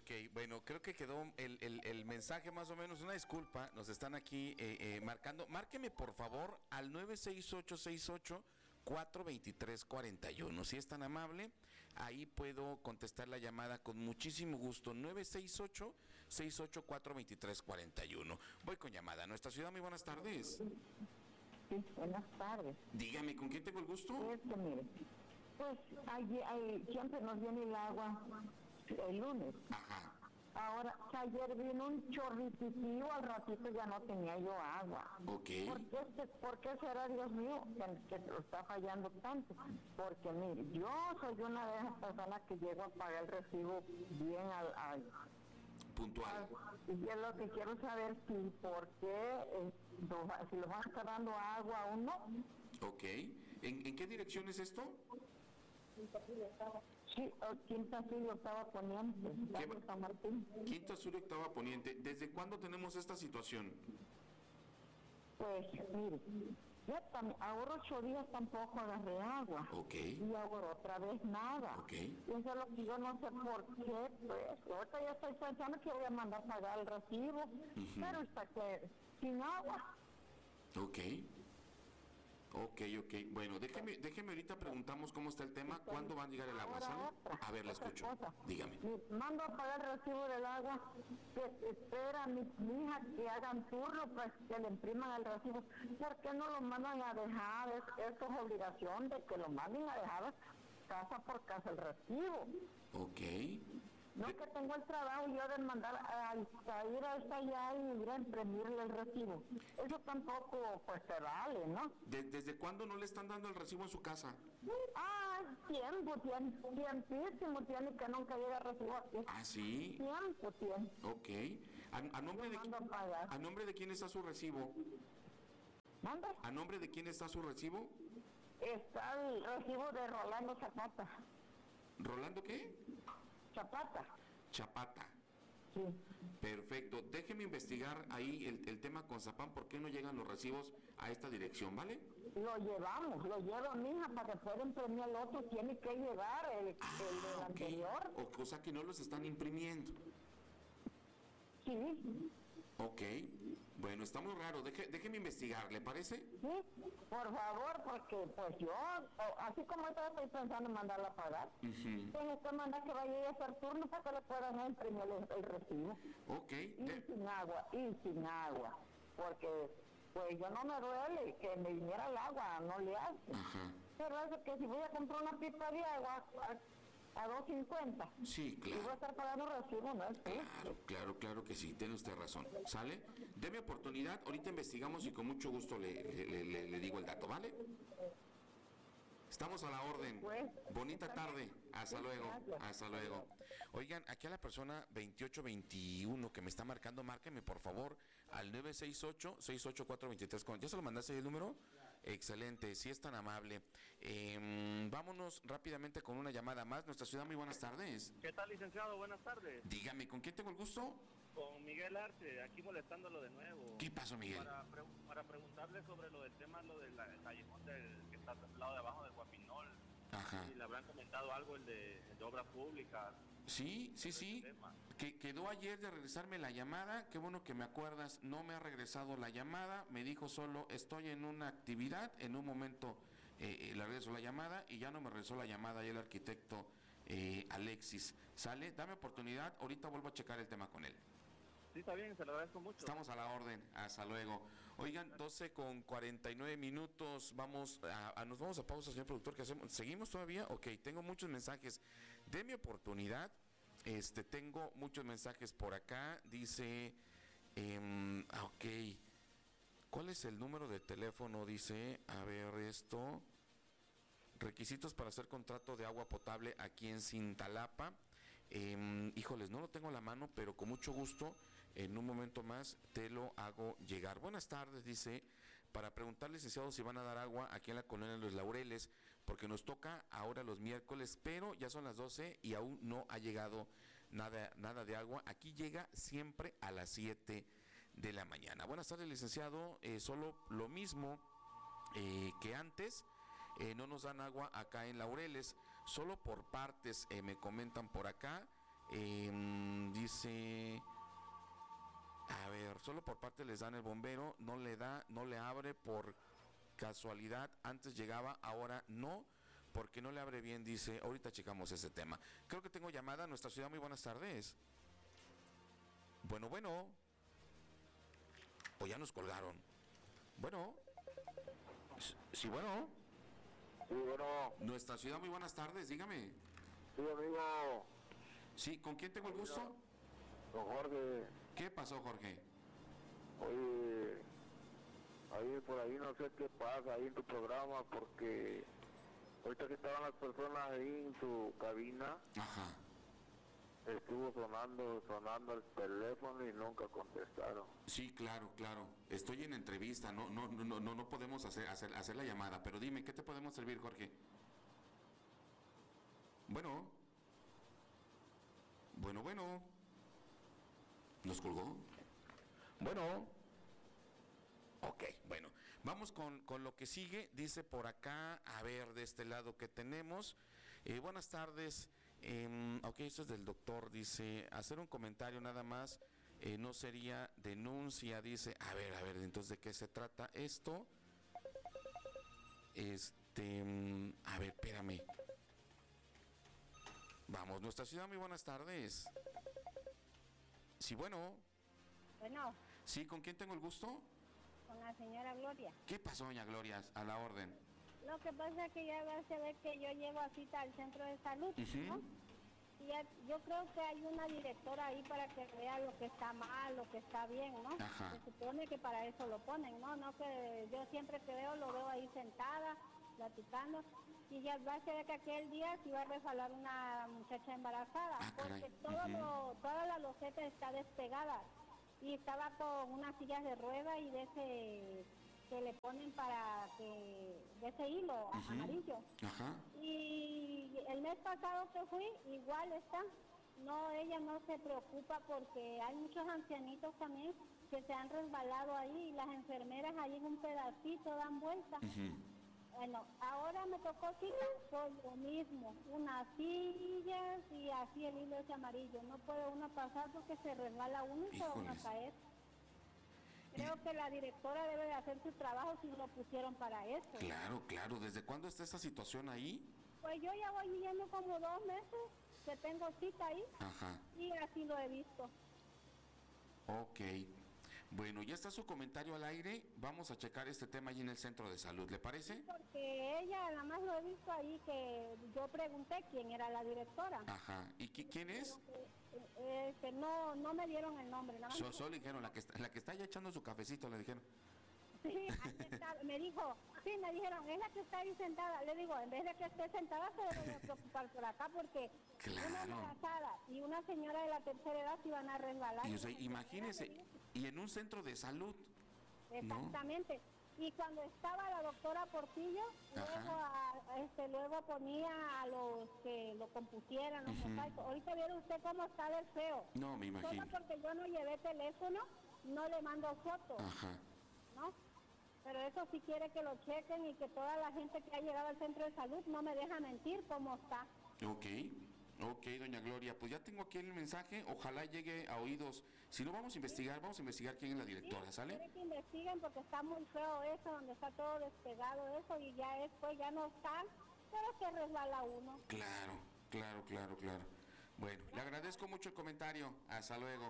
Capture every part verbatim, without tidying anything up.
Ok, bueno, creo que quedó el, el, el mensaje más o menos. Una disculpa, nos están aquí eh, eh, marcando. Márqueme por favor al nueve seis ocho seis ocho cuatro dos tres cuatro uno. Si es tan amable, ahí puedo contestar la llamada con muchísimo gusto. nueve seis ocho seis ocho cuatro dos tres cuatro uno. Voy con llamada. Nuestra ciudad, muy buenas tardes. Sí, buenas tardes. Dígame, ¿con quién tengo el gusto? Es que mire, pues ayer, ayer, siempre nos viene el agua el lunes. Ajá. Ahora, ayer vino un chorrititío, al ratito ya no tenía yo agua. Ok. ¿Por qué, este- ¿Por qué será, Dios mío, que, que lo está fallando tanto? Porque mire, yo soy una de esas personas que llego a pagar el recibo bien al... al Puntual. y yo lo que quiero saber si por qué, eh, lo va- si lo van a estar dando agua o no. Ok. ¿En, en qué dirección es esto? Sí, o Quinta Sur, octava poniente, ¿Qué barrio va- San Martín. Quinta Sur, octava poniente. ¿Desde cuándo tenemos esta situación? Pues, mire, ya tam- ahora ocho días tampoco agarré agua. Ok. Y ahora otra vez nada. Ok. Y eso es lo que yo no sé por qué, pues. Ahorita ya estoy pensando que voy a mandar pagar el recibo, pero está que sin agua. Ok. Ok, ok. Bueno, déjeme, déjeme ahorita preguntamos cómo está el tema, cuándo va a llegar el agua, Ahora ¿sale? otra, A ver, la otra escucho. cosa. Dígame. Mi- Mando a pagar el recibo del agua, que espera a mi, mi hija que hagan turno, pues que le impriman el recibo. ¿Por qué no lo mandan a dejar? Es, eso es obligación de que lo manden a dejar casa por casa el recibo. Ok. No De- que tengo el trabajo yo de mandar a, a ir hasta allá y ir a imprimirle el recibo. Eso tampoco pues se vale, ¿no? de- ¿Desde cuándo no le están dando el recibo en su casa? Ah, tiempo, tiempo, tiempísimo tiene que nunca llega recibo aquí. Ah, sí. Tiempo tiene. Ok. ¿A, a nombre Yo de, mando a pagar. ¿A nombre de quién está su recibo? ¿Manda? ¿A nombre de quién está su recibo? Está el recibo de Rolando Zapata. ¿Rolando qué? Zapata. Chapata. Sí. Perfecto. Déjeme investigar ahí el, el tema con Zapán, por qué no llegan los recibos a esta dirección, ¿vale? Lo llevamos, lo llevo a mi hija para que pueda imprimir el otro. Tiene que llevar el, el del Ah, ok. anterior. O cosa que no los están imprimiendo. Sí. Ok. Bueno, está muy raro. Deje, déjeme investigar, ¿le parece? Sí, por favor, porque pues yo, o- así como yo estoy pensando en mandarla a pagar, Ujú. tengo que mandar que vaya a hacer turno para que le puedan imprimir el, el recibo. Ok. Y de- sin agua, y sin agua, porque pues yo no me duele que me viniera el agua, no le hace. Ajá. Pero eso que si voy a comprar una pipa de agua a, a dos cincuenta Sí, y voy a claro. estar pagando recibo, no es justo. Claro, claro, claro que sí, tiene usted razón. ¿Sale? Deme oportunidad, ahorita investigamos y con mucho gusto le, le- le- le digo el dato, ¿vale? Estamos a la orden. Pues, Bonita está tarde. bien. Hasta Sí, luego. gracias. Hasta luego. Oigan, aquí a la persona veintiocho veintiuno que me está marcando, márqueme por favor al nueve seis ocho seis ocho cuatro dos tres. ¿Ya se lo mandaste ahí el número? Excelente, si es tan amable. Eh, vámonos rápidamente con una llamada más. Nuestra ciudad, muy buenas tardes. ¿Qué tal, licenciado? Buenas tardes. Dígame, ¿con quién tengo el gusto? Con Miguel Arce, aquí molestándolo de nuevo. ¿Qué pasó, Miguel? Para, pre para preguntarle sobre lo del tema, lo del callejón del, que está al lado de abajo del Guapinol. Ajá. Y le habrán comentado algo el de, el de obras públicas. Sí, sí, sí. Que quedó ayer de regresarme la llamada. Qué bueno que me acuerdas. No me ha regresado la llamada. Me dijo solo, estoy en una actividad. En un momento eh, le regreso la llamada y ya no me regresó la llamada. Y el arquitecto eh, Alexis. ¿Sale? Dame oportunidad. Ahorita vuelvo a checar el tema con él. Sí, está bien, se lo agradezco mucho. Estamos a la orden, hasta luego. Oigan, doce con cuarenta y nueve minutos, vamos a, a nos vamos a pausa, señor productor, ¿qué hacemos? ¿Seguimos todavía? Ok, tengo muchos mensajes. Deme oportunidad, este, tengo muchos mensajes por acá, dice, eh, ok, ¿cuál es el número de teléfono? Dice, a ver esto, requisitos para hacer contrato de agua potable aquí en Cintalapa. Eh, híjoles, no lo tengo a la mano, pero con mucho gusto, en un momento más te lo hago llegar. Buenas tardes, dice, para preguntar, licenciado, si van a dar agua aquí en la colonia de Los Laureles, porque nos toca ahora los miércoles, pero ya son las doce y aún no ha llegado nada, nada de agua. Aquí llega siempre a las siete de la mañana. Buenas tardes, licenciado, eh, solo lo mismo eh, que antes. Eh, no nos dan agua acá en Laureles, solo por partes, eh, me comentan por acá. Eh, dice, a ver, solo por parte les dan el bombero, no le da, no le abre por casualidad, antes llegaba, ahora no, porque no le abre bien, dice, ahorita checamos ese tema. Creo que tengo llamada a nuestra ciudad, muy buenas tardes. Bueno, bueno. O ya nos colgaron. Bueno. Sí, bueno. Sí, bueno. Nuestra ciudad, muy buenas tardes, dígame. Sí, amigo. Sí, ¿con quién tengo el gusto? Don Jorge. ¿Qué pasó, Jorge? Oye, ahí por ahí no sé qué pasa ahí en tu programa, porque ahorita que estaban las personas ahí en tu cabina, Ajá. estuvo sonando, sonando el teléfono y nunca contestaron. Sí, claro, claro. Estoy en entrevista, no, no, no, no, no podemos hacer, hacer, hacer la llamada, pero dime, ¿qué te podemos servir, Jorge? Bueno. Bueno, bueno. ¿Nos colgó? Bueno. Ok, bueno. Vamos con, con lo que sigue. Dice por acá, a ver, de este lado que tenemos. Eh, buenas tardes. Eh, ok, esto es del doctor. Dice, hacer un comentario nada más. Eh, no sería denuncia. Dice, a ver, a ver, entonces, ¿de qué se trata esto? Este, a ver, espérame. Vamos, nuestra ciudad, muy buenas tardes. Sí, bueno. Bueno. Sí, ¿con quién tengo el gusto? Con la señora Gloria. ¿Qué pasó, doña Gloria? A la orden. Lo que pasa es que ya va a ver que yo llevo a cita al centro de salud, uh-huh. ¿no? Y ya, yo creo que hay una directora ahí para que vea lo que está mal, lo que está bien, ¿no? Ajá. Se supone que para eso lo ponen, ¿no? No que yo siempre que veo, lo veo ahí sentada, platicando. Y ya va a ser que aquel día se iba a resbalar una muchacha embarazada, ah, porque todo uh-huh. lo, toda la loseta está despegada. Y estaba con unas sillas de rueda y de ese que le ponen para que, de ese hilo uh-huh. amarillo. Ajá. Y el mes pasado que fui, igual está. No, ella no se preocupa porque hay muchos ancianitos también que se han resbalado ahí y las enfermeras ahí en un pedacito dan vuelta. Uh-huh. Bueno, ahora me tocó cita por lo mismo, unas sillas y así el hilo ese amarillo. No puede uno pasar porque se resbala uno y se va uno a caer. Creo que la directora debe de hacer su trabajo si lo pusieron para eso. Claro, claro. ¿Desde cuándo está esa situación ahí? Pues yo ya voy yendo como dos meses que tengo cita ahí. Ajá. Y así lo he visto. Ok. Bueno, ya está su comentario al aire. Vamos a checar este tema ahí en el centro de salud, ¿le parece? Sí, porque ella, nada más lo he visto ahí, que yo pregunté quién era la directora. Ajá. ¿Y qui- quién es? Que, eh, que no, no me dieron el nombre. Nada más So, solo dijeron, la que, está, la que está ya echando su cafecito, le dijeron. Sí, ahí está, me dijo, sí, me dijeron, es la que está ahí sentada. Le digo, en vez de que esté sentada, se debe preocupar por acá, porque claro. una embarazada y una señora de la tercera edad se iban a resbalar. Y, o sea, imagínese, y en un centro de salud. Exactamente. ¿No? Y cuando estaba la doctora Portillo, luego, a, este, luego ponía a los que lo compusieran, los uh-huh. mosaicos. Ahorita vieron usted cómo está de feo. No, me imagino. Solo porque yo no llevé teléfono, no le mando fotos. Ajá. ¿No? Pero eso sí quiere que lo chequen y que toda la gente que ha llegado al centro de salud no me deja mentir cómo está. Ok, ok, doña Gloria, pues ya tengo aquí el mensaje, ojalá llegue a oídos. Si no, vamos a investigar, vamos a investigar quién es la directora, sí, ¿sale? Quiere que investiguen porque está muy feo eso, donde está todo despegado eso y ya después ya no está, pero se resbala uno. Claro, claro, claro, claro. Bueno, le agradezco mucho el comentario, hasta luego.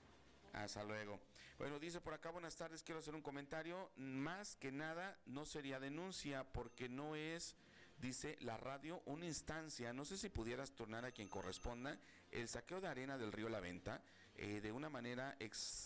Hasta luego. Bueno, dice por acá, buenas tardes, quiero hacer un comentario. Más que nada, no sería denuncia porque no es, dice la radio, una instancia. No sé si pudieras tornar a quien corresponda el saqueo de arena del río La Venta eh, de una manera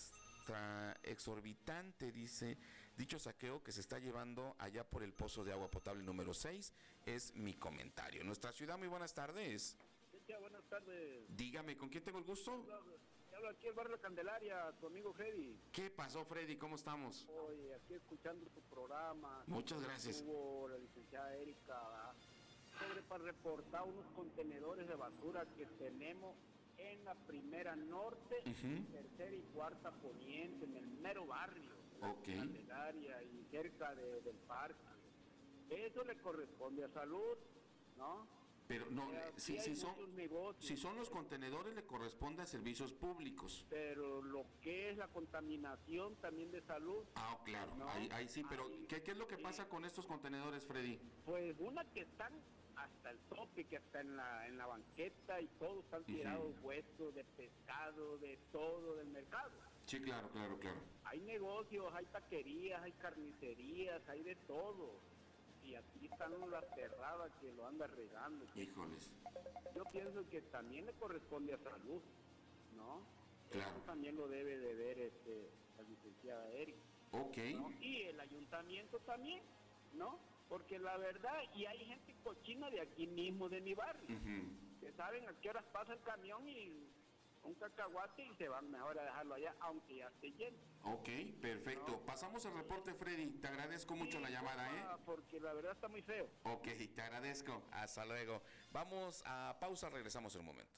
extra, exorbitante, dice. Dicho saqueo que se está llevando allá por el pozo de agua potable número seis es mi comentario. Nuestra ciudad, muy buenas tardes. Sí, buenas tardes. Dígame, ¿con quién tengo el gusto? Hablo aquí el barrio Candelaria, tu amigo Freddy. ¿Qué pasó, Freddy? ¿Cómo estamos? Oye, aquí escuchando tu programa. Muchas gracias. Hubo la licenciada Erika, ¿verdad? Sobre para reportar unos contenedores de basura que tenemos en la primera norte, uh-huh. tercera y cuarta poniente, en el mero barrio. Okay. Candelaria y cerca de, del parque. Eso le corresponde a salud, ¿no? Pero no, O sea, si, sí si hay son, muchos negocios, si son los contenedores le corresponde a servicios públicos. pero lo que es la contaminación también de salud, Ah, claro, ¿no? ahí, ahí sí, pero Ahí, ¿qué, qué es lo que sí. pasa con estos contenedores, Freddy? Pues una que están hasta el tope, que hasta en la en la banqueta y todo están Ujú. tirados huesos de pescado, de todo del mercado. Sí, claro, claro, claro. Hay negocios, hay taquerías, hay carnicerías, hay de todo. Y aquí están las cerradas que lo anda regando. Híjoles, Yo pienso que también le corresponde a salud, ¿no? claro. Eso también lo debe de ver este, la licenciada Erika, Ok. ¿no? Y el ayuntamiento también, ¿no? Porque la verdad, y hay gente cochina de aquí mismo, de mi barrio, Ujú. que saben a qué horas pasa el camión y un cacahuate y se van mejor a dejarlo allá, aunque ya esté lleno. Ok, perfecto. No. Pasamos al reporte, Freddy. Te agradezco mucho Sí, la llamada, porfa, ¿eh? porque la verdad está muy feo. Ok, te agradezco. Hasta luego. Vamos a pausa, regresamos en un momento.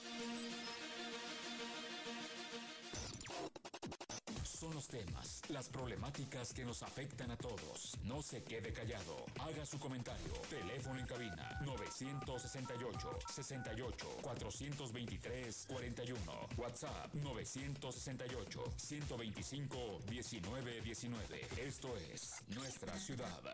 Son los temas, las problemáticas que nos afectan a todos. No se quede callado. Haga su comentario. Teléfono en cabina nueve seis ocho, seis ocho, cuatro dos tres, cuatro uno. WhatsApp nueve seis ocho, uno dos cinco, uno nueve uno nueve. Esto es Nuestra Ciudad.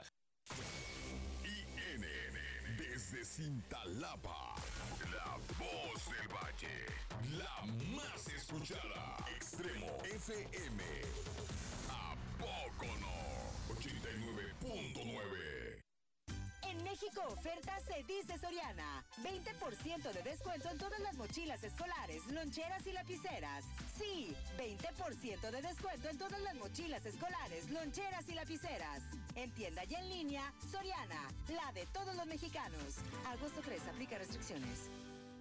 I N desde Cintalapa, la voz del valle, la más escuchada, Extremo F M. ¿A poco no? ochenta y nueve punto nueve. En México Ofertas se dice Soriana. veinte por ciento de descuento en todas las mochilas escolares, loncheras y lapiceras. Sí, veinte por ciento de descuento en todas las mochilas escolares, loncheras y lapiceras. En tienda y en línea, Soriana, la de todos los mexicanos. Agosto tres, aplica restricciones.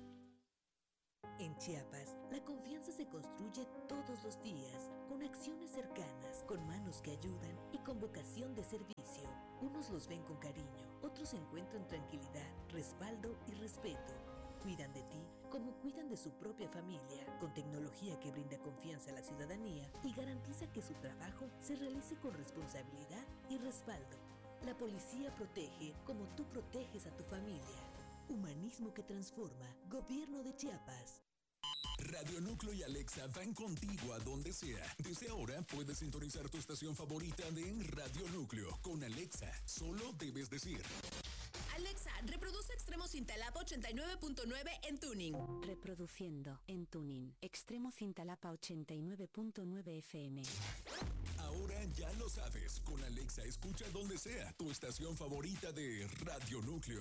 En Chiapas, la confianza se construye todos los días, con acciones cercanas, con manos que ayudan y con vocación de servicio. Unos los ven con cariño, otros encuentran tranquilidad, respaldo y respeto. Cuidan de ti como cuidan de su propia familia, con tecnología que brinda confianza a la ciudadanía y garantiza que su trabajo se realice con responsabilidad y respaldo. La policía protege como tú proteges a tu familia. Humanismo que transforma. Gobierno de Chiapas. Radio Núcleo y Alexa van contigo a donde sea. Desde ahora puedes sintonizar tu estación favorita de Radio Núcleo. Con Alexa, solo debes decir: Alexa, reproduce Extremo Cintalapa ochenta y nueve punto nueve en Tuning. Reproduciendo en Tuning. Extremo Cintalapa ochenta y nueve punto nueve F M. Ahora ya lo sabes. Con Alexa escucha donde sea tu estación favorita de Radio Núcleo.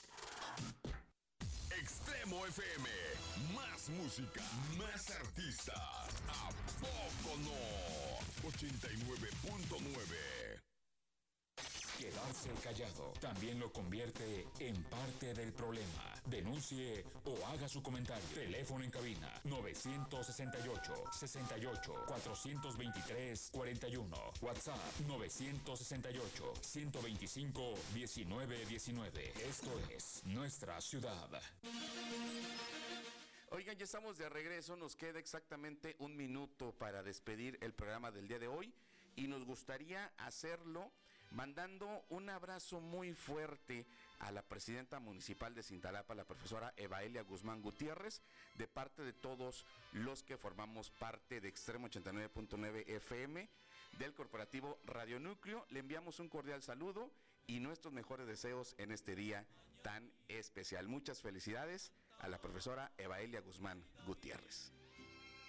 Extremo F M, más música, más artistas. ¿A poco no? ochenta y nueve punto nueve. Quedarse callado también lo convierte en parte del problema. Denuncie o haga su comentario. Teléfono en cabina nueve seis ocho, seis ocho, cuatro dos tres, cuatro uno. WhatsApp nueve seis ocho, uno dos cinco, uno nueve uno nueve. Esto es Nuestra Ciudad. Oigan, ya estamos de regreso, nos queda exactamente un minuto para despedir el programa del día de hoy y nos gustaría hacerlo mandando un abrazo muy fuerte a la presidenta municipal de Cintalapa, la profesora Evaelia Guzmán Gutiérrez, de parte de todos los que formamos parte de Extremo ochenta y nueve punto nueve F M, del corporativo Radio Núcleo. Le enviamos un cordial saludo y nuestros mejores deseos en este día tan especial. Muchas felicidades a la profesora Evaelia Guzmán Gutiérrez.